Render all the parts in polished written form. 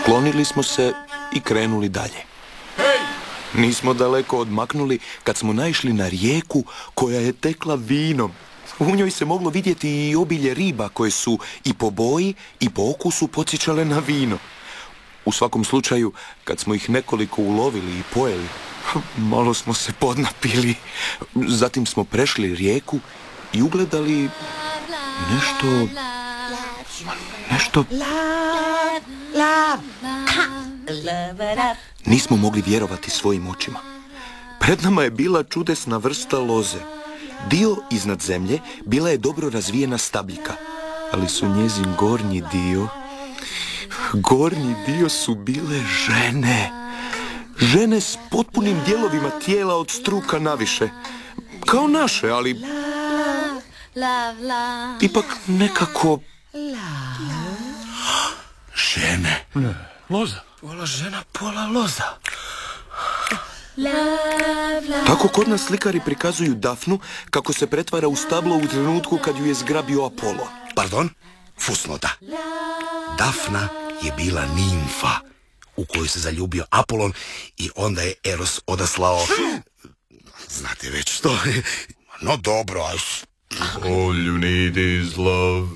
Sklonili smo se i krenuli dalje. Nismo daleko odmaknuli kad smo naišli na rijeku koja je tekla vinom. U njoj se moglo vidjeti i obilje riba koje su i po boji i po okusu podsjećale na vino. U svakom slučaju, kad smo ih nekoliko ulovili i pojeli, malo smo se podnapili. Zatim smo prešli rijeku i ugledali nešto... Nismo mogli vjerovati svojim očima. Pred nama je bila čudesna vrsta loze. Dio iznad zemlje bila je dobro razvijena stabljika, ali su njezin gornji dio su bile žene. Žene s potpunim dijelovima tijela od struka naviše. Kao naše, ali ipak nekako... Žene. Loza. Pola žena, pola loza. Tako kod nas slikari prikazuju Dafnu kako se pretvara u stablo u trenutku kad ju je zgrabio Apollo. Pardon? Fusnota. Dafna je bila nimfa u koju se zaljubio Apolon i onda je Eros odaslao... Znate već što? No dobro, a... All you need is love.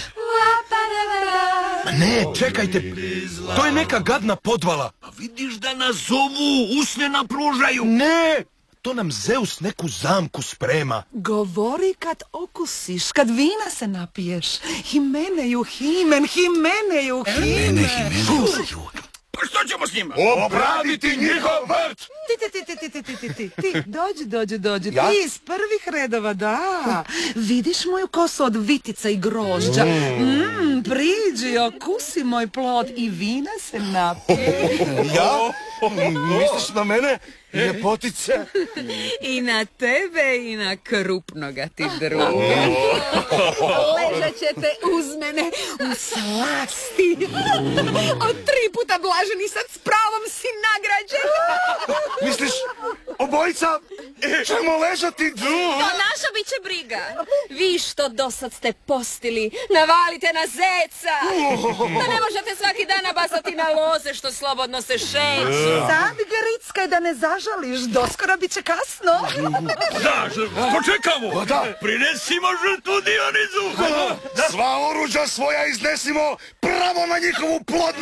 Ne, čekajte, to je neka gadna podvala. Pa vidiš da nas zovu, usne nam pružaju. Ne, to nam Zeus neku zamku sprema. Govori kad okusiš, kad vina se napiješ. Himeneju, himen, himeneju, himen. Pa što ćemo s njima? Obraditi njihov vrt! Ti, dođi. Ja? Ti iz prvih redova, da. Vidiš moju kosu od vitica i grožđa. Priđi, okusi moj plod i vina se napije. Ja? Misliš na mene? Ljepotice? I na tebe i na krupnoga ti druga. Ležat ćete uz mene u slasti. Od 3 puta blaženi, sad s pravom si nagrađen. Misliš, obojica ćemo ležati? To naša bit će briga. Vi što dosad ste postili, navalite na zeca. Da ne možete svaki dan nabasati na loze što slobodno se šeću. Sad grickaj da ne zažališ, doskora bit će kasno. Da, počekamo. Prinesimo žrtvu Dionizu. Sva oruđa svoja iznesimo pravo na njihovu plodnu.